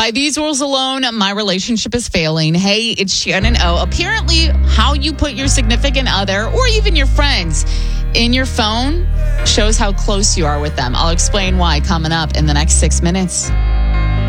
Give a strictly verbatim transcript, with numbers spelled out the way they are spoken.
By these rules alone, my relationship is failing. Hey, it's Shannon O. Apparently, how you put your significant other or even your friends in your phone shows how close you are with them. I'll explain why coming up in the next six minutes.